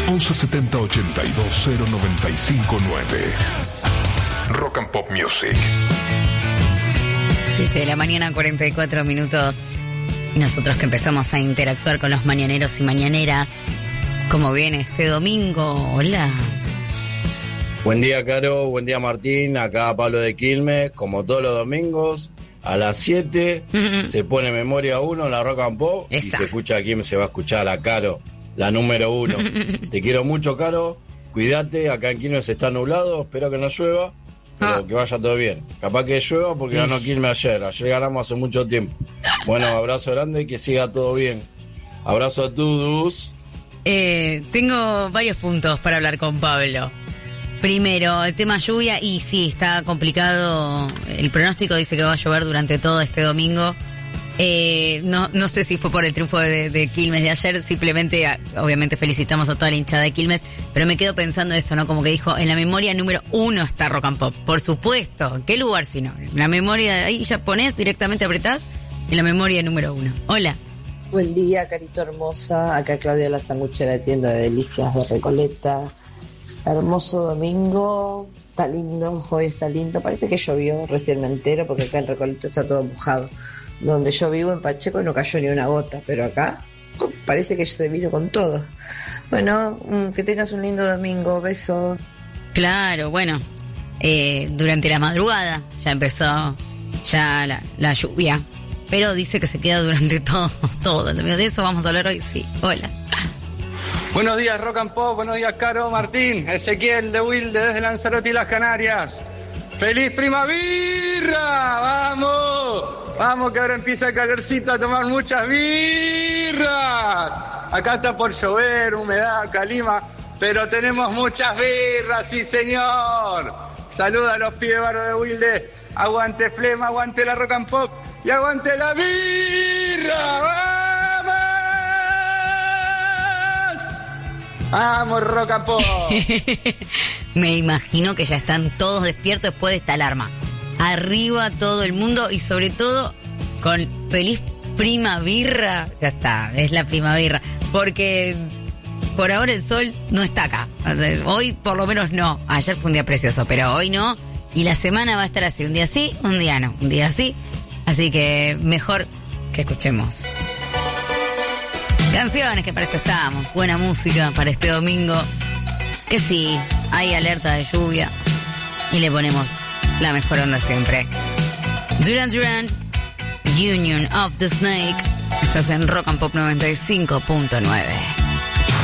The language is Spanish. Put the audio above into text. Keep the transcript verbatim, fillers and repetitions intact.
once setenta ochenta y dos cero noventa y cinco nueve. Rock and Pop Music. siete de la mañana, cuarenta y cuatro minutos. Y nosotros que empezamos a interactuar con los mañaneros y mañaneras. ¿Cómo viene este domingo? Hola. Buen día, Caro. Buen día, Martín. Acá Pablo de Quilmes. Como todos los domingos, a las siete uh-huh. se pone Memoria uno en la Rock and Pop. Esa. Y se escucha aquí, se va a escuchar a la Caro, la número uno. Te quiero mucho, Caro. Cuídate. Acá en Quilmes está nublado. Espero que no llueva. Pero ah. que vaya todo bien. Capaz que llueva porque ganó Quilmes ayer. Ayer ganamos hace mucho tiempo. Bueno, abrazo grande y que siga todo bien. Abrazo a todos. Eh, tengo varios puntos para hablar con Pablo. Primero, el tema lluvia. Y sí, está complicado. El pronóstico dice que va a llover durante todo este domingo. Eh, no, no sé si fue por el triunfo de, de Quilmes de ayer. Simplemente, obviamente felicitamos a toda la hinchada de Quilmes. Pero me quedo pensando eso, ¿no? Como que dijo, en la memoria número uno está Rock and Pop. Por supuesto. ¿Qué lugar si no? La memoria, ahí ya ponés, directamente apretás. En la memoria número uno. Hola. Buen día, Carito hermosa. Acá Claudia la sanguchera de tienda de Delicias de Recoleta. Hermoso domingo. Está lindo, hoy está lindo. Parece que llovió, recién me entero, porque acá en Recoleta está todo mojado. Donde yo vivo, en Pacheco, no cayó ni una gota, pero acá parece que se vino con todo. Bueno, que tengas un lindo domingo, besos. Claro, bueno, eh, durante la madrugada ya empezó ya la, la lluvia, pero dice que se queda durante todo, todo. De eso vamos a hablar hoy, sí. Hola. Buenos días, Rock and Pop, buenos días, Caro, Martín, Ezequiel de Wilde desde Lanzarote y las Canarias. ¡Feliz primavera! ¡Vamos! Vamos que ahora empieza el calorcito a tomar muchas birras. Acá está por llover, humedad, calima, pero tenemos muchas birras, sí señor. Saluda a los pibes barros de Wilde. Aguante Flema, aguante la Rock and Pop y aguante la birra. ¡Vamos! ¡Vamos, Rock and Pop! Me imagino que ya están todos despiertos después de esta alarma. Arriba todo el mundo y sobre todo con feliz primavera. Ya está, es la primavera. Porque por ahora el sol no está acá. Hoy por lo menos no. Ayer fue un día precioso, pero hoy no. Y la semana va a estar así. Un día sí, un día no. Un día sí. Así que mejor que escuchemos canciones, que para eso estábamos. Buena música para este domingo. Que sí, hay alerta de lluvia. Y le ponemos la mejor onda siempre. Duran Duran, Union of the Snake. Estás en Rock and Pop noventa y cinco punto nueve.